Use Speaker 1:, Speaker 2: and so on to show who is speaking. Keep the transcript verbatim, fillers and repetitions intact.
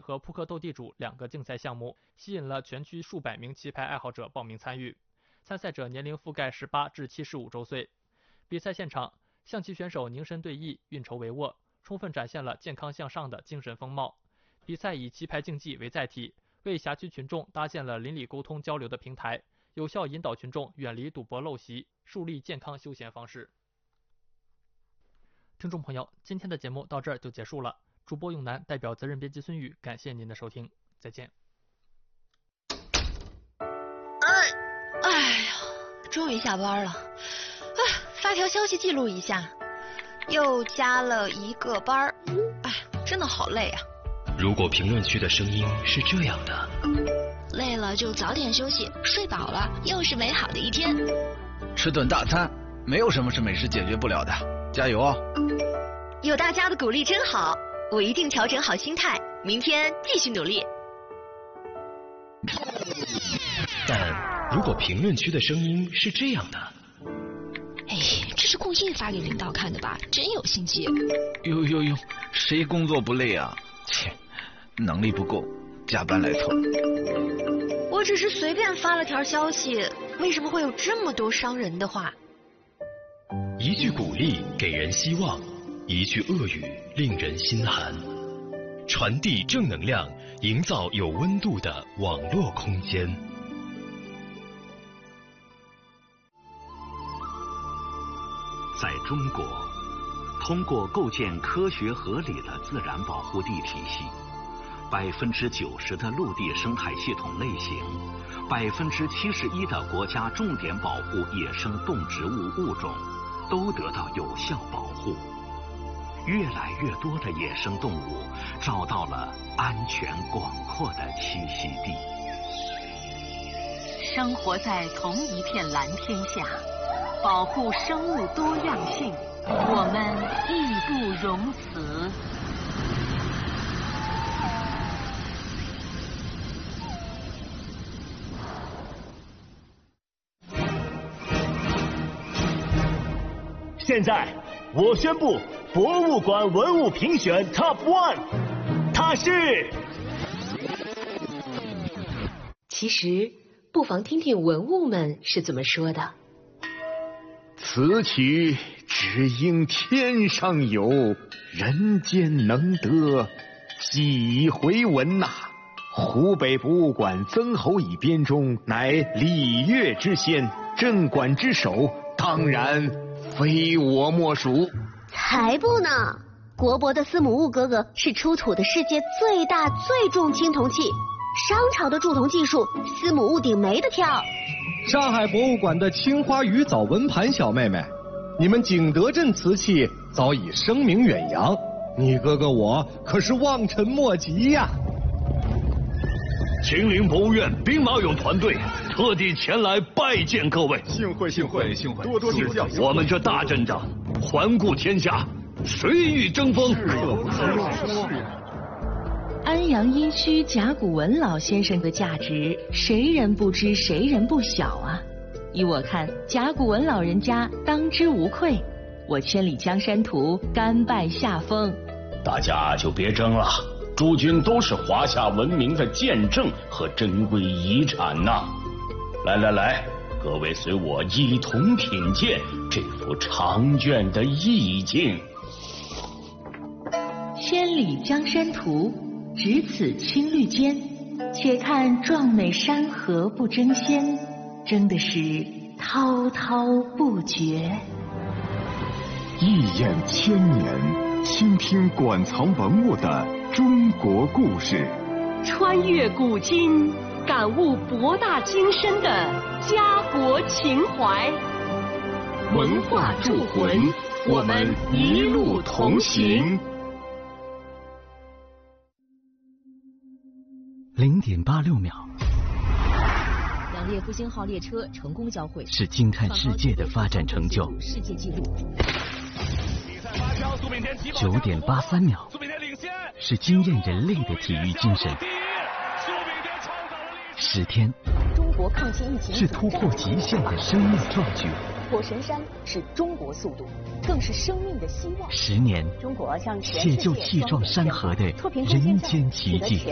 Speaker 1: 和扑克斗地主两个竞赛项目，吸引了全区数百名棋牌爱好者报名参与。参赛者年龄覆盖十八至七十五周岁。比赛现场，象棋选手凝神对弈，运筹帷幄，充分展现了健康向上的精神风貌。比赛以棋牌竞技为载体，为辖区群众搭建了邻里沟通交流的平台，有效引导群众远离赌博陋习，树立健康休闲方式。听众朋友，今天的节目到这儿就结束了。主播永南代表责任编辑孙宇，感谢您的收听，再见。
Speaker 2: 哎，哎呀，终于下班了。哎，发条消息记录一下，又加了一个班。哎，真的好累啊。
Speaker 3: 如果评论区的声音是这样的，
Speaker 2: 累了就早点休息，睡饱了又是美好的一天。
Speaker 4: 吃顿大餐，没有什么是美食解决不了的，加油哦！
Speaker 2: 有大家的鼓励真好，我一定调整好心态，明天继续努力。
Speaker 3: 但如果评论区的声音是这样的，
Speaker 2: 哎，这是故意发给领导看的吧？真有心机。
Speaker 4: 呦呦呦，谁工作不累啊？切，能力不够，加班来凑。
Speaker 2: 我只是随便发了条消息，为什么会有这么多伤人的话？
Speaker 3: 一句鼓励给人希望，一句恶语令人心寒。传递正能量，营造有温度的网络空间。
Speaker 5: 在中国，通过构建科学合理的自然保护地体系，百分之九十的陆地生态系统类型，百分之七十一的国家重点保护野生动植物物种都得到有效保护。越来越多的野生动物找到了安全广阔的栖息地。
Speaker 6: 生活在同一片蓝天下，保护生物多样性，我们义不容辞。
Speaker 7: 现在我宣布博物馆文物评选 Top One， 它是。
Speaker 8: 其实不妨听听文物们是怎么说的。
Speaker 9: 此曲只应天上有，人间能得，几回闻呐、啊！湖北博物馆曾侯乙编钟乃礼乐之先，镇馆之首，当然非我莫属。
Speaker 10: 才不呢！国博的司母戊哥哥是出土的世界最大最重青铜器，商朝的铸铜技术，司母戊鼎没得挑。
Speaker 11: 上海博物馆的青花鱼藻纹盘小妹妹，你们景德镇瓷器早已声名远扬，你哥哥我可是望尘莫及呀、啊！
Speaker 7: 秦陵博物院兵马俑团队特地前来拜见各位，
Speaker 9: 幸会幸会幸会，多多指教。
Speaker 7: 我们这大阵仗，环顾天下，谁与争锋？
Speaker 6: 安阳殷墟甲骨文老先生的价值，谁人不知，谁人不晓啊！依我看，甲骨文老人家当之无愧。我千里江山图，甘拜下风。
Speaker 12: 大家就别争了。诸君都是华夏文明的见证和珍贵遗产呐、啊！来来来，各位随我一同品鉴这幅长卷的意境。
Speaker 6: 千里江山图，只此青绿间，且看壮美山河不争先，争的是滔滔不绝。
Speaker 9: 一眼千年，倾听馆藏文物的中国故事，
Speaker 6: 穿越古今，感悟博大精深的家国情怀。文化铸魂，我们一路同行。
Speaker 13: 零点八六秒，
Speaker 14: 两列复兴号列车成功交汇，
Speaker 13: 是惊叹世界的发展成就。
Speaker 14: 世界纪录。
Speaker 13: 九点八三秒，是惊艳人类的体育精神。十天，
Speaker 14: 中国抗击疫情
Speaker 13: 是突破极限的生命壮举。
Speaker 14: 火神山是中国速度，更是生命的希望。
Speaker 13: 十年，
Speaker 14: 中国向全
Speaker 13: 写就气壮山河的人间奇迹。